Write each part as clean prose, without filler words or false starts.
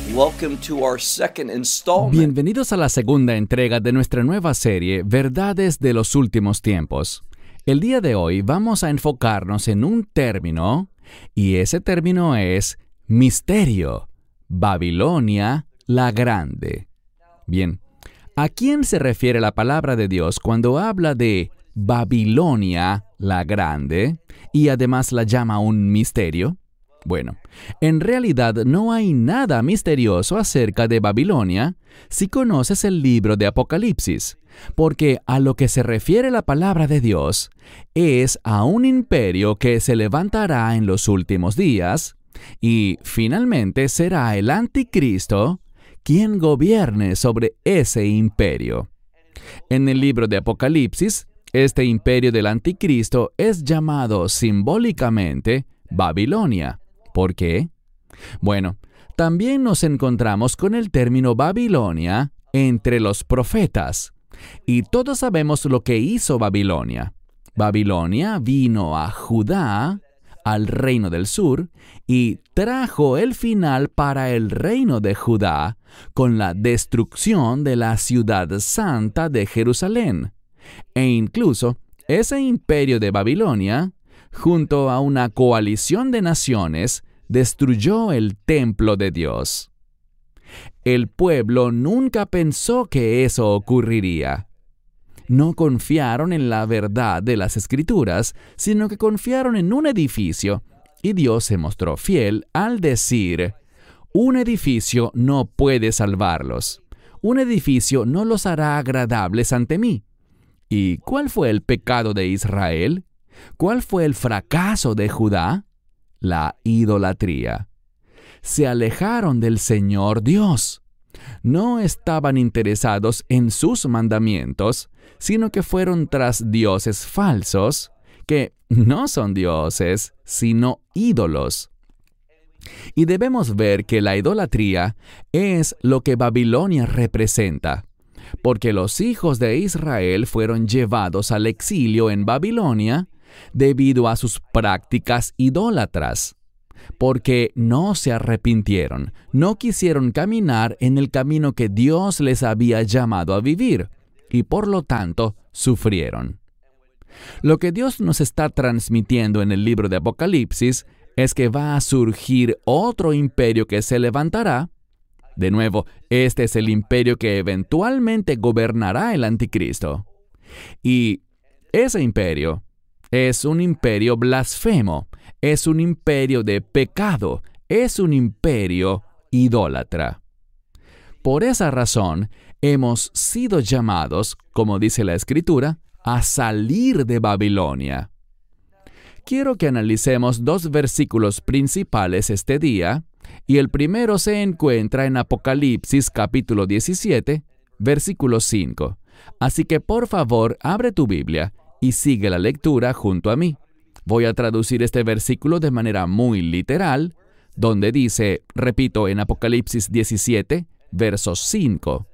Welcome to our second installment. Bienvenidos a la segunda entrega de nuestra nueva serie, Verdades de los Últimos Tiempos. El día de hoy vamos a enfocarnos en un término, y ese término es misterio, Babilonia la Grande. Bien, ¿a quién se refiere la palabra de Dios cuando habla de Babilonia la Grande y además la llama un misterio? Bueno, en realidad no hay nada misterioso acerca de Babilonia si conoces el libro de Apocalipsis, porque a lo que se refiere la palabra de Dios es a un imperio que se levantará en los últimos días y finalmente será el anticristo quien gobierne sobre ese imperio. En el libro de Apocalipsis, este imperio del anticristo es llamado simbólicamente Babilonia. ¿Por qué? Bueno, también nos encontramos con el término Babilonia entre los profetas. Y todos sabemos lo que hizo Babilonia. Babilonia vino a Judá, al reino del sur, y trajo el final para el reino de Judá con la destrucción de la ciudad santa de Jerusalén. E incluso ese imperio de Babilonia, junto a una coalición de naciones, destruyó el templo de Dios. El pueblo nunca pensó que eso ocurriría. No confiaron en la verdad de las Escrituras, sino que confiaron en un edificio, y Dios se mostró fiel al decir: un edificio no puede salvarlos. Un edificio no los hará agradables ante mí. ¿Y cuál fue el pecado de Israel? ¿Cuál fue el fracaso de Judá? La idolatría. Se alejaron del Señor Dios. No estaban interesados en sus mandamientos, sino que fueron tras dioses falsos, que no son dioses, sino ídolos. Y debemos ver que la idolatría es lo que Babilonia representa, porque los hijos de Israel fueron llevados al exilio en Babilonia debido a sus prácticas idólatras, porque no se arrepintieron, no quisieron caminar en el camino que Dios les había llamado a vivir, y por lo tanto sufrieron. Lo que Dios nos está transmitiendo en el libro de Apocalipsis es que va a surgir otro imperio que se levantará. De nuevo, este es el imperio que eventualmente gobernará el anticristo. Y ese imperio es un imperio blasfemo, es un imperio de pecado, es un imperio idólatra. Por esa razón, hemos sido llamados, como dice la Escritura, a salir de Babilonia. Quiero que analicemos dos versículos principales este día, y el primero se encuentra en Apocalipsis capítulo 17, versículo 5. Así que por favor, abre tu Biblia y sigue la lectura junto a mí. Voy a traducir este versículo de manera muy literal, donde dice, repito, en Apocalipsis 17, verso 5.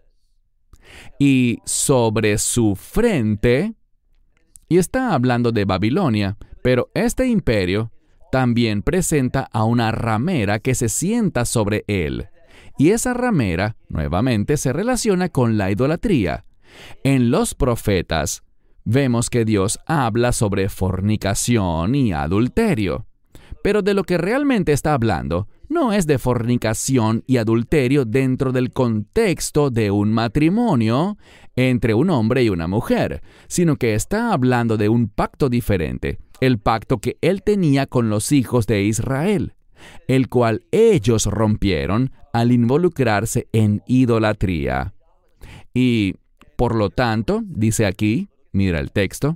Y sobre su frente, y está hablando de Babilonia, pero este imperio también presenta a una ramera que se sienta sobre él. Y esa ramera, nuevamente, se relaciona con la idolatría. En los profetas, vemos que Dios habla sobre fornicación y adulterio. Pero de lo que realmente está hablando no es de fornicación y adulterio dentro del contexto de un matrimonio entre un hombre y una mujer, sino que está hablando de un pacto diferente, el pacto que él tenía con los hijos de Israel, el cual ellos rompieron al involucrarse en idolatría. Y, por lo tanto, dice aquí, mira el texto,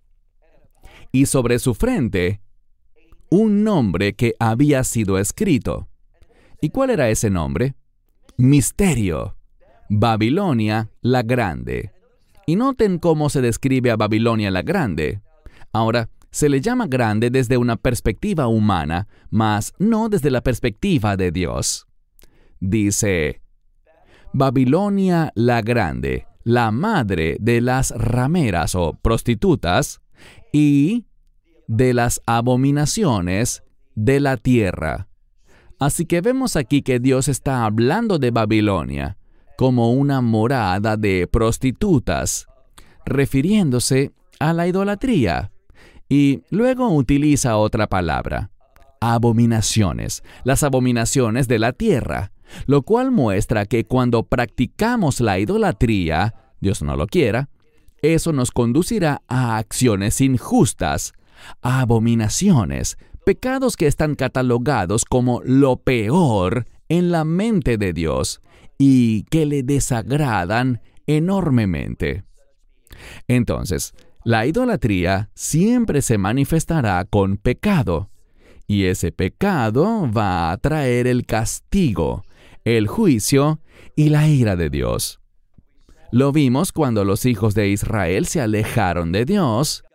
y sobre su frente, un nombre que había sido escrito. ¿Y cuál era ese nombre? Misterio, Babilonia la Grande. Y noten cómo se describe a Babilonia la Grande. Ahora, se le llama grande desde una perspectiva humana, mas no desde la perspectiva de Dios. Dice, Babilonia la Grande, la madre de las rameras o prostitutas y de las abominaciones de la tierra. Así que vemos aquí que Dios está hablando de Babilonia como una morada de prostitutas, refiriéndose a la idolatría. Y luego utiliza otra palabra, abominaciones, las abominaciones de la tierra, lo cual muestra que cuando practicamos la idolatría, Dios no lo quiera, eso nos conducirá a acciones injustas, a abominaciones, pecados que están catalogados como lo peor en la mente de Dios y que le desagradan enormemente. Entonces, la idolatría siempre se manifestará con pecado, y ese pecado va a traer el castigo, el juicio y la ira de Dios. Lo vimos cuando los hijos de Israel se alejaron de Dios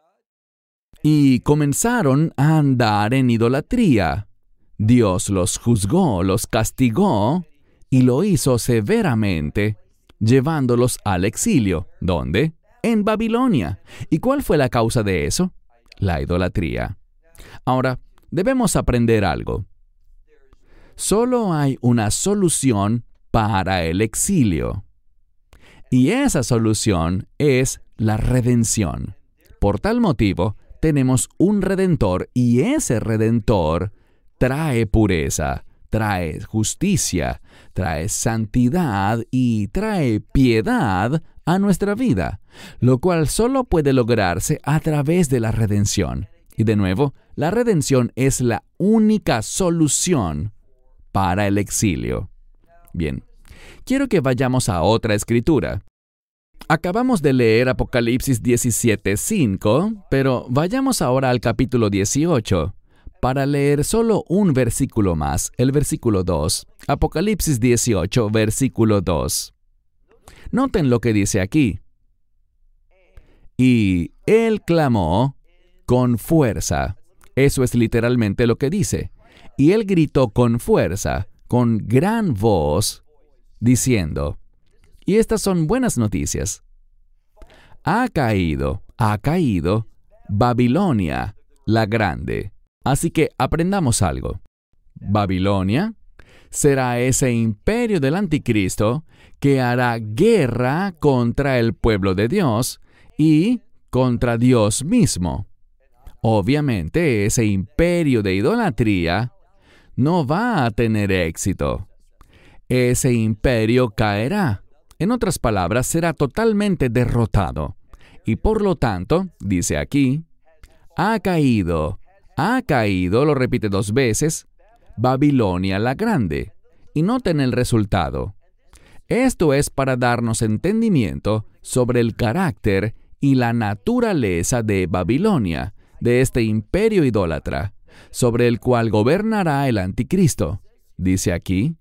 y comenzaron a andar en idolatría. Dios los juzgó, los castigó y lo hizo severamente, llevándolos al exilio. ¿Dónde? En Babilonia. ¿Y cuál fue la causa de eso? La idolatría. Ahora, debemos aprender algo. Solo hay una solución para el exilio. Y esa solución es la redención. Por tal motivo, tenemos un Redentor y ese Redentor trae pureza, trae justicia, trae santidad y trae piedad a nuestra vida, lo cual solo puede lograrse a través de la redención. Y de nuevo, la redención es la única solución para el exilio. Bien, quiero que vayamos a otra escritura. Acabamos de leer Apocalipsis 17:5, pero vayamos ahora al capítulo 18, para leer solo un versículo más, el versículo 2. Apocalipsis 18, versículo 2. Noten lo que dice aquí. Y él clamó con fuerza. Eso es literalmente lo que dice. Y él gritó con fuerza, con gran voz, diciendo, y estas son buenas noticias. Ha caído Babilonia, la grande. Así que aprendamos algo. Babilonia será ese imperio del anticristo que hará guerra contra el pueblo de Dios y contra Dios mismo. Obviamente, ese imperio de idolatría no va a tener éxito. Ese imperio caerá. En otras palabras, será totalmente derrotado. Y por lo tanto, dice aquí, ha caído, lo repite 2 veces, Babilonia la grande. Y noten el resultado. Esto es para darnos entendimiento sobre el carácter y la naturaleza de Babilonia, de este imperio idólatra, sobre el cual gobernará el anticristo. Dice aquí,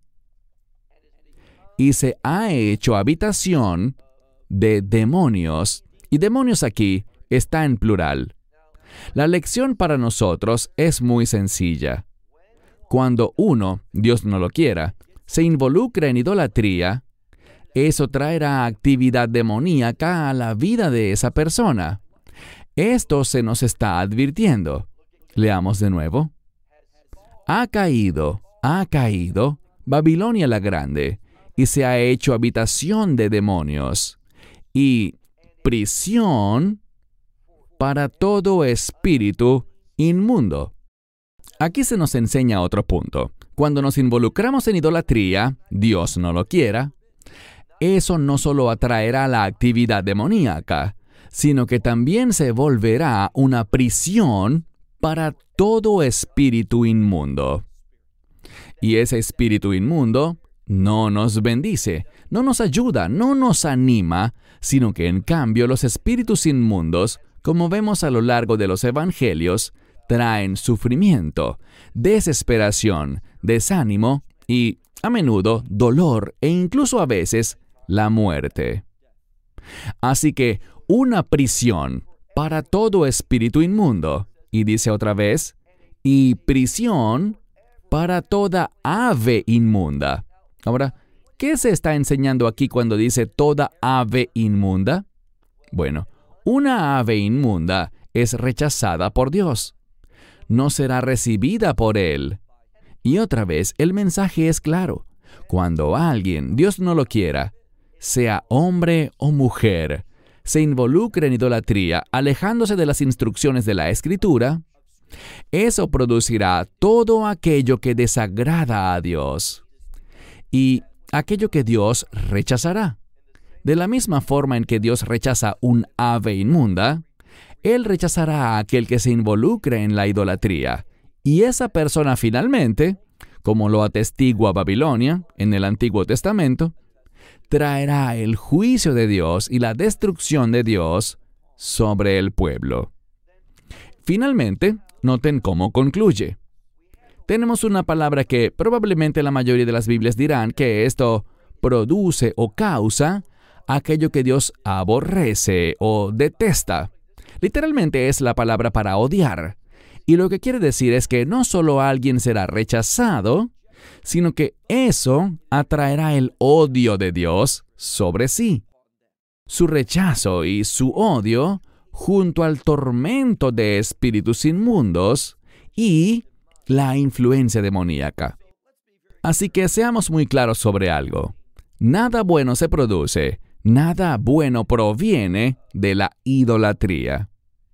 y se ha hecho habitación de demonios, y demonios aquí está en plural. La lección para nosotros es muy sencilla. Cuando uno, Dios no lo quiera, se involucra en idolatría, eso traerá actividad demoníaca a la vida de esa persona. Esto se nos está advirtiendo. Leamos de nuevo. Ha caído Babilonia la grande, y se ha hecho habitación de demonios, y prisión para todo espíritu inmundo. Aquí se nos enseña otro punto. Cuando nos involucramos en idolatría, Dios no lo quiera, eso no solo atraerá la actividad demoníaca, sino que también se volverá una prisión para todo espíritu inmundo. Y ese espíritu inmundo no nos bendice, no nos ayuda, no nos anima, sino que en cambio los espíritus inmundos, como vemos a lo largo de los evangelios, traen sufrimiento, desesperación, desánimo y, a menudo, dolor e incluso a veces, la muerte. Así que, una prisión para todo espíritu inmundo. Y dice otra vez, y prisión para toda ave inmunda. Ahora, ¿qué se está enseñando aquí cuando dice toda ave inmunda? Bueno, una ave inmunda es rechazada por Dios. No será recibida por Él. Y otra vez, el mensaje es claro. Cuando alguien, Dios no lo quiera, sea hombre o mujer, se involucre en idolatría, alejándose de las instrucciones de la Escritura, eso producirá todo aquello que desagrada a Dios y aquello que Dios rechazará. De la misma forma en que Dios rechaza un ave inmunda, Él rechazará a aquel que se involucre en la idolatría. Y esa persona finalmente, como lo atestigua Babilonia en el Antiguo Testamento, traerá el juicio de Dios y la destrucción de Dios sobre el pueblo. Finalmente, noten cómo concluye. Tenemos una palabra que probablemente la mayoría de las Biblias dirán que esto produce o causa aquello que Dios aborrece o detesta. Literalmente es la palabra para odiar. Y lo que quiere decir es que no solo alguien será rechazado, sino que eso atraerá el odio de Dios sobre sí. Su rechazo y su odio junto al tormento de espíritus inmundos y la influencia demoníaca. Así que seamos muy claros sobre algo. Nada bueno se produce, nada bueno proviene de la idolatría.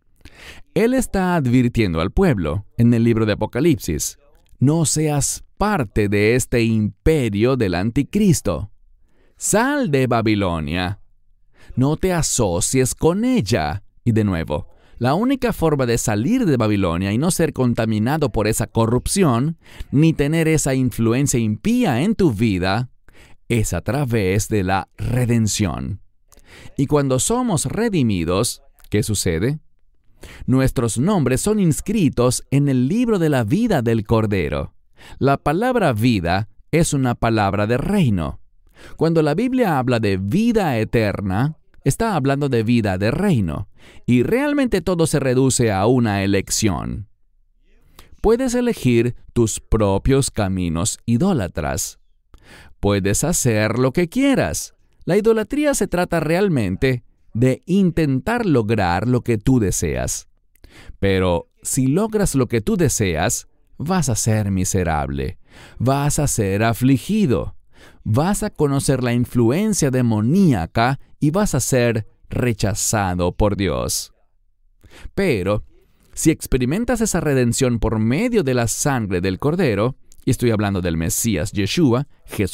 Él está advirtiendo al pueblo en el libro de Apocalipsis: no seas parte de este imperio del anticristo. Sal de Babilonia. No te asocies con ella. Y de nuevo, la única forma de salir de Babilonia y no ser contaminado por esa corrupción, ni tener esa influencia impía en tu vida, es a través de la redención. Y cuando somos redimidos, ¿qué sucede? Nuestros nombres son inscritos en el libro de la vida del Cordero. La palabra vida es una palabra de reino. Cuando la Biblia habla de vida eterna, está hablando de vida de reino. Y realmente todo se reduce a una elección. Puedes elegir tus propios caminos idólatras. Puedes hacer lo que quieras. La idolatría se trata realmente de intentar lograr lo que tú deseas. Pero si logras lo que tú deseas, vas a ser miserable, vas a ser afligido, vas a conocer la influencia demoníaca y vas a ser rechazado por Dios. Pero si experimentas esa redención por medio de la sangre del Cordero, y estoy hablando del Mesías Yeshua,